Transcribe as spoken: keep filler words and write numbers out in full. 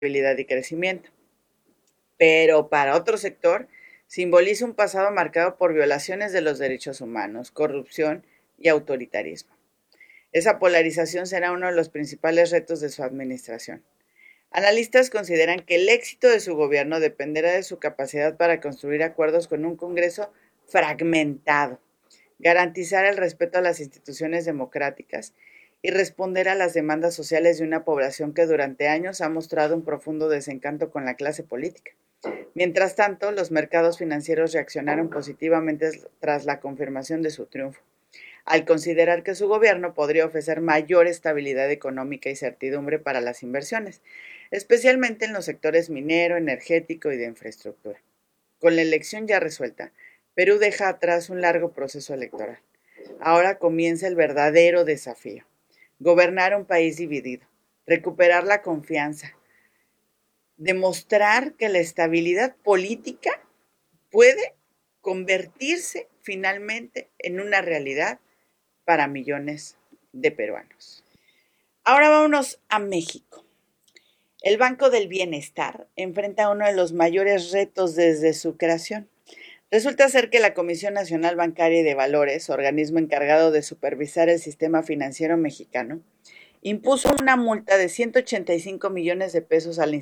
estabilidad y crecimiento. Pero para otro sector, simboliza un pasado marcado por violaciones de los derechos humanos, corrupción y autoritarismo. Esa polarización será uno de los principales retos de su administración. Analistas consideran que el éxito de su gobierno dependerá de su capacidad para construir acuerdos con un Congreso fragmentado, garantizar el respeto a las instituciones democráticas y responder a las demandas sociales de una población que durante años ha mostrado un profundo desencanto con la clase política. Mientras tanto, los mercados financieros reaccionaron positivamente tras la confirmación de su triunfo, al considerar que su gobierno podría ofrecer mayor estabilidad económica y certidumbre para las inversiones, especialmente en los sectores minero, energético y de infraestructura. Con la elección ya resuelta, Perú deja atrás un largo proceso electoral. Ahora comienza el verdadero desafío: gobernar un país dividido, recuperar la confianza, demostrar que la estabilidad política puede convertirse finalmente en una realidad para millones de peruanos. Ahora vámonos a México. El Banco del Bienestar enfrenta uno de los mayores retos desde su creación. Resulta ser que la Comisión Nacional Bancaria y de Valores, organismo encargado de supervisar el sistema financiero mexicano, impuso una multa de ciento ochenta y cinco millones de pesos a la